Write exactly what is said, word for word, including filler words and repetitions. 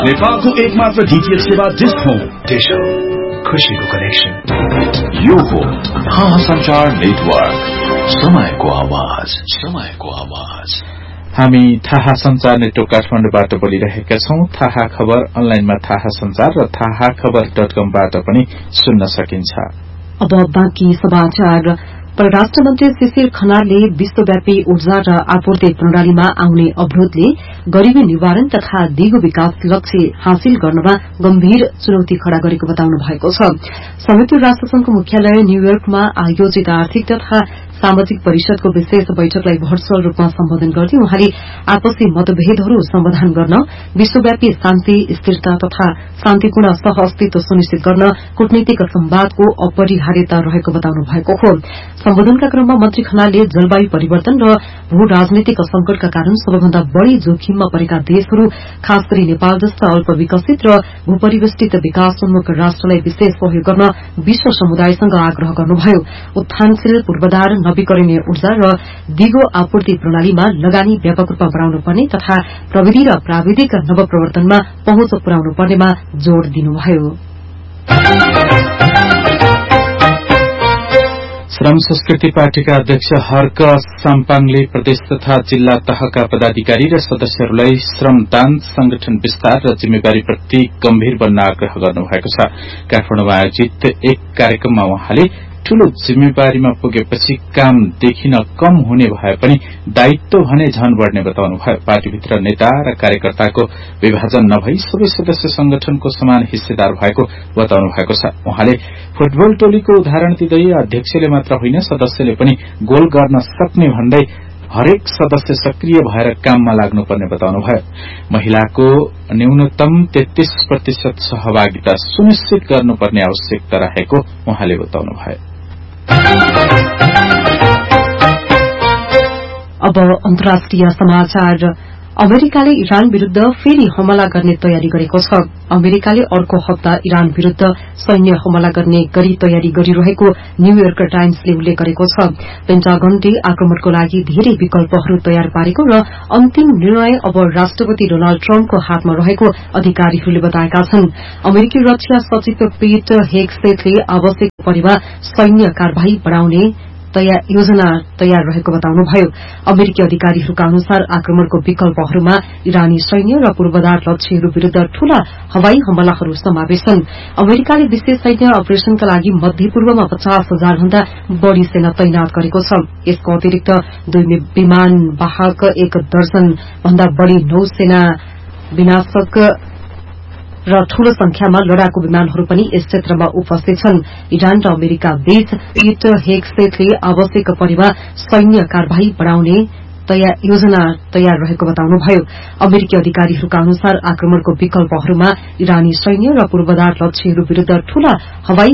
नेपालको एकमात्र डीटीएच सेवा डिश होम डिश होम खुशीको कनेक्सन यो हो थाहा संचार नेटवर्क समयको आवाज समयको आवाज। हामी थाहा संचार नेटवर्क काठमाडौँबाट बोलिरहेका छौं। थाहा खबर अनलाइनमा थाहा संचार र थाहा खबर डट कमबाट पनि सुन्न सकिन्छ। अब बाँकी समाचार। परराष्ट्र मन्त्री शिशिर खनालले विश्वव्यापी ऊर्जा र आपूर्ति प्रणालीमा आउने अवरोधले गरीबी निवारण तथा दिगो विकास लक्ष्य हासिल गर्नमा गम्भीर चुनौती खड़ा गरेको बताउनु भएको छ। संयुक्त राष्ट्र संघको मुख्यालय न्यूयोर्कमा आयोजित आर्थिक तथा सामाजिक परिषदको विशेष बैठकलाई भर्चुअल रूपमा सम्बोधन गर्दै उहाँले आपसी मतभेदहरू समाधान गर्न, विश्वव्यापी शान्ति, स्थिरता तथा शान्तिपूर्ण सहअस्तित्व सुनिश्चित गर्न कूटनीतिक संवादको अपरिहार्यता रहेको बताउनु भएको हो। सम्बोधनका क्रममा मन्त्री खनालले जलवायु परिवर्तन र भू राजनीतिक संकटका कारण सबैभन्दा बढ़ी जोखिममा परेका देशहरू, खास गरी नेपाल जस्ता अल्प विकसित र भूपरिवेष्टित विकासोन्मुख राष्ट्रलाई विशेष सहयोग गर्न विश्व समुदायसँग आग्रह गर्नुभयो। उत्थानशील पूर्वाधार, नवीकरणीय ऊर्जा र दिगो आपूर्ति प्रणालीमा लगानी व्यापक रूपमा बढ़ाउनु पर्ने तथा प्रविधि र प्राविधिक नवप्रवर्तनमा पहुँच पुर्याउनु पर्नेमा जोड़ दिनुभयो। श्रम संस्कृति पार्टीका अध्यक्ष हर्क साम्पाङले प्रदेश तथा जिल्ला तहका पदाधिकारी र सदस्यहरूलाई श्रमदान, संगठन विस्तार र जिम्मेवारीप्रति गम्भीर बन्न आग्रह गर्नुभएको छ। काठमाडौँमा आयोजित एक कार्यक्रममा उहाँले ठूलो जिम्मेवारीमा पुगेपछि काम देखिन कम हुने भए पनि दायित्व भने झन बढ़ने बताउनुभयो। पार्टीभित्र नेता र कार्यकर्ताको विभाजन नभई सबै सदस्य संगठनको समान हिस्सेदार भएको बताउनु भएको छ। उहाँले फुटबल टोलीको उदाहरण दिँदै अध्यक्षले मात्र होइन सदस्यले पनि गोल गर्न सक्ने भन्दै हरेक सदस्य सक्रिय भएर काममा लाग्नुपर्ने बताउनुभयो। महिलाको न्यूनतम तेत्तीस प्रतिशत सहभागिता सुनिश्चित गर्नुपर्ने आवश्यकता रहेको उहाँले बताउनुभयो। अब अन्तर्राष्ट्रिय समाचार। अमेरिकाले इरान विरूद्ध फेरि हमला गर्ने तयारी गरेको छ। अमेरिकाले अर्को हप्ता इरान विरूद्ध सैन्य हमला गर्ने गरी तयारी गरिरहेको न्यूयोर्क टाइम्सले उल्लेख गरेको छ। पेन्टागनले आक्रमणको लागि धेरै विकल्पहरू तयार पारेको र अन्तिम निर्णय अब राष्ट्रपति डोनाल्ड ट्रम्पको हातमा रहेको अधिकारीहरूले बताएका छन्। अमेरिकी रक्षा सचिव पीट हेग्सेटले आवश्यक परेमा सैन्य कार्यवाही बढ़ाउने योजना तयार रहेको बताउनुभयो। अमेरिकी अधिकारीहरूका अनुसार आक्रमणको विकल्पहरूमा इरानी सैन्य र पूर्वाधार लक्ष्यहरू विरूद्ध ठूला हवाई हमलाहरू समावेश छन्। अमेरिकाले विशेष सैन्य अपरेशनका लागि मध्य पूर्वमा पचास हजार भन्दा बढ़ी सेना तैनात गरेको छ। यसको अतिरिक्त दुई विमान वाहक, एक दर्जन भन्दा बढ़ी नौसेना विनाशक र ठूलो संख्यामा लड़ाकू विमानहरू पनि यस क्षेत्रमा उपस्थित छन्। इरान र अमेरिका बीच पीट हेग्सेटले आवश्यक परेमा सैन्य कार्यवाही बढ़ाउने योजना तयार रहेको बताउनुभयो। अमेरिकी अधिकारीहरूका अनुसार आक्रमणको विकल्पहरूमा इरानी सैन्य र पूर्वाधार लक्ष्यहरू विरूद्ध ठूला हवाई